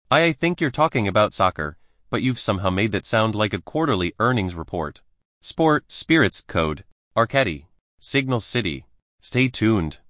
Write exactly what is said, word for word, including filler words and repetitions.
I think you're talking about soccer, but you've somehow made that sound like a quarterly earnings report. Sport, Spirits Code, Arcady, Signal City. Stay tuned.